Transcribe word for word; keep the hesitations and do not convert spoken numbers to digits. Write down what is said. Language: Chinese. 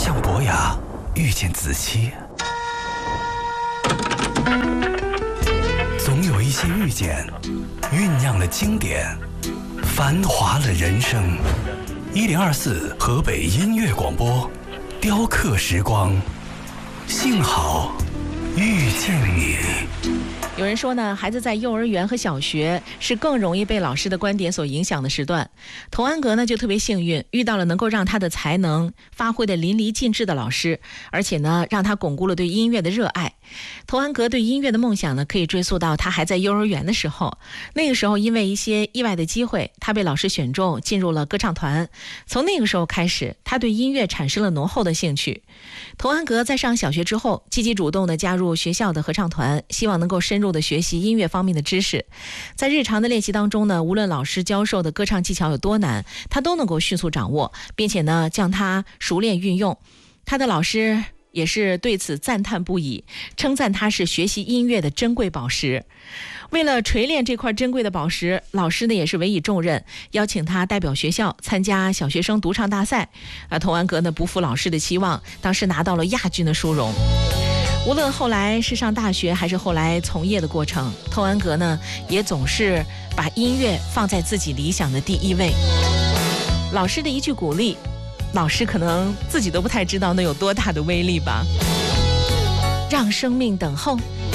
向伯雅遇见子期，总有一些遇见酝酿了经典，繁华了人生。一零二四河北音乐广播，雕刻时光，幸好遇见你。 有人说呢，孩子在幼儿园和小学是更容易被老师的观点所影响的时段。童安格呢就特别幸运，遇到了能够让他的才能发挥的淋漓尽致的老师，而且呢让他巩固了对音乐的热爱。童安格对音乐的梦想呢，可以追溯到他还在幼儿园的时候。那个时候因为一些意外的机会，他被老师选中进入了歌唱团。从那个时候开始，他对音乐产生了浓厚的兴趣。童安格在上小学之后，积极主动地加入学校的合唱团，希望能够深入地学习音乐方面的知识。在日常的练习当中呢，无论老师教授的歌唱技巧有多难，他都能够迅速掌握，并且呢将它熟练运用。他的老师也是对此赞叹不已，称赞他是学习音乐的珍贵宝石。为了锤炼这块珍贵的宝石，老师呢也是委以重任，邀请他代表学校参加小学生独唱大赛。啊，童安格呢不负老师的期望，当时拿到了亚军的殊荣。无论后来是上大学还是后来从业的过程，童安格呢也总是把音乐放在自己理想的第一位。老师的一句鼓励，老师可能自己都不太知道能有多大的威力吧。让生命等候。